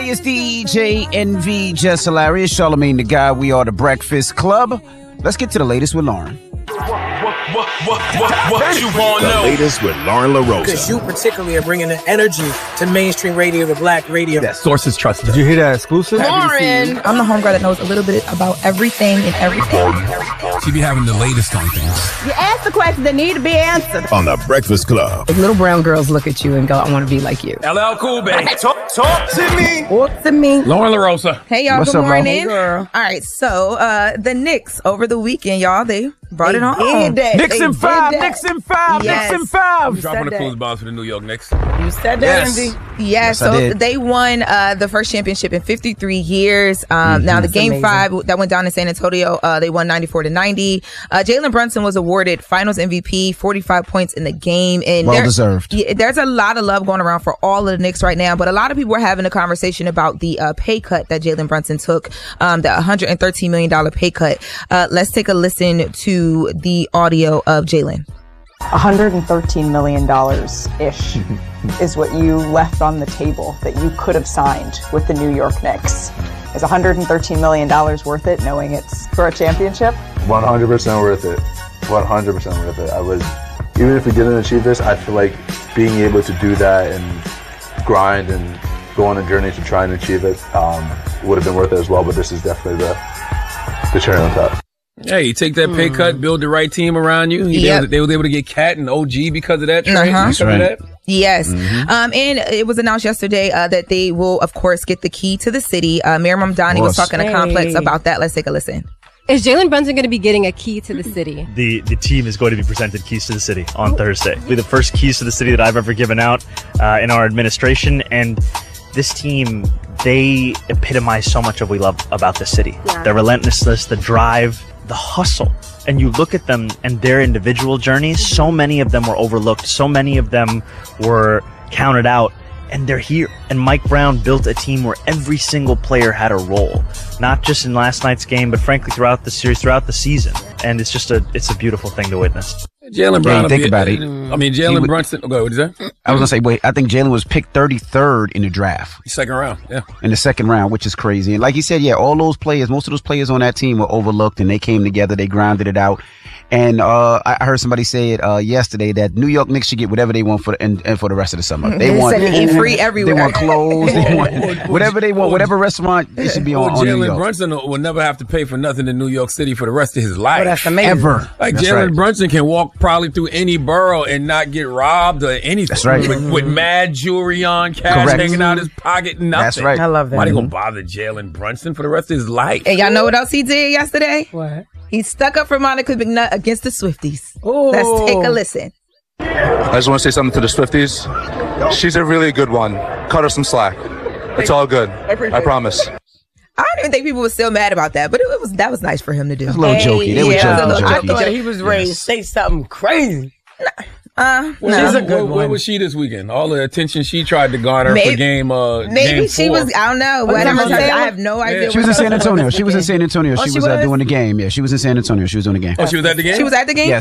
It's DJ NV, Just Hilarious, Charlamagne the Guy. We are the Breakfast Club. Let's get to the latest with Lauren. What you want to know? The latest with Lauren LaRosa. Because you particularly are bringing the energy to mainstream radio, to black radio. That sources trusted. Did you hear that exclusive? Lauren! I'm the homegirl that knows a little bit about everything and everything. She be having the latest on things. You ask the questions that need to be answered. On the Breakfast Club. If little brown girls look at you and go, I want to be like you. LL Cool, baby. Talk to me. Talk to me. Lauren LaRosa. Hey, y'all. What's good up, bro? morning. Hey, All right. So, the Knicks over the weekend, y'all, they brought it on. Knicks in 5, Knicks in 5, Yes. Knicks in 5. Dropping the clues bombs for the New York Knicks. You said that, Yes. Envy. Yeah, Yes, I so did. they won the first championship in 53 years. Now, the game amazing. 5 that went down in San Antonio, they won 94-90. Jalen Brunson was awarded Finals MVP, 45 points in the game. And Well deserved. Yeah, there's a lot of love going around for all of the Knicks right now, but a lot of people are having a conversation about the pay cut that Jalen Brunson took, the $113 million pay cut. Let's take a listen to the audio of Jalen. $113 million-ish is what you left on the table that you could have signed with the New York Knicks. Is $113 million worth it, knowing it's for a championship? 100% worth it. 100% worth it. I would, even if we didn't achieve this, I feel like being able to do that and grind and go on a journey to try and achieve it would have been worth it as well. But this is definitely the cherry on top. Hey, you take that pay cut, build the right team around you. Yep. They were able to get Cat and OG because of that trade. That's Because of right. that. Yes. And it was announced yesterday that they will, of course, get the key to the city. Mayor Mamdani was talking to Complex about that. Let's take a listen. Is Jalen Brunson going to be getting a key to the city? The team is going to be presented keys to the city on Thursday. It'll be the first keys to the city that I've ever given out in our administration. And this team, they epitomize so much of what we love about the city. Yeah. The relentlessness, the drive, the hustle. And you look at them and their individual journeys, so many of them were overlooked. So many of them were counted out. And they're here. And Mike Brown built a team where every single player had a role. Not just in last night's game, but frankly throughout the series, throughout the season. And it's just it's a beautiful thing to witness. Jalen Brown. think about it. I mean, Jalen Brunson. Go ahead, what did you say? I was going to say, wait, I think Jalen was picked 33rd in the draft. Second round, yeah. In the second round, which is crazy. And like he said, yeah, all those players, most of those players on that team were overlooked, and they came together, they grinded it out. And I heard somebody say it yesterday that New York Knicks should get whatever they want for the rest of the summer. They want said eat free everywhere. They want clothes. They want whatever they want. Whatever restaurant it should be on New Jalen York. Brunson will never have to pay for nothing in New York City for the rest of his life. Oh, that's amazing. Ever. Like That's Jalen right. Brunson can walk probably through any borough and not get robbed or anything. That's right. With mad jewelry on, cash Correct. hanging out his pocket, nothing. That's right. I love that. Why they gonna bother Jalen Brunson for the rest of his life? And y'all know what else he did yesterday? What? He stuck up for Monica McNutt against the Swifties. Ooh. Let's take a listen. I just want to say something to the Swifties. She's a really good one. Cut her some slack. It's all good. I promise. I don't even think people were still mad about that, but that was nice for him to do. It's a little jokey. They were yeah, joking. it was a little I jokey. thought he was ready to say something crazy. No. She's a good Where one. was she this weekend? All the attention she tried to garner Maybe- for game. Maybe game she 4. was. I don't know. Was Whatever. it Marcel? I have no idea. She was in what San else Antonio. this She was in weekend. San Antonio. Oh, She she was was? doing the game. Yeah, she was in San Antonio. She was doing the game. Oh, she was at the game? She was at the game? Yes.